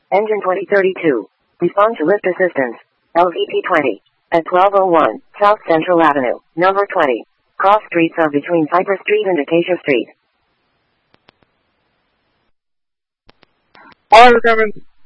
Engine 2032. Respond to lift assistance. LVP 20. At 1201, South Central Avenue, number 20. Cross streets are between Piper Street and Acacia Street. All right, we're coming.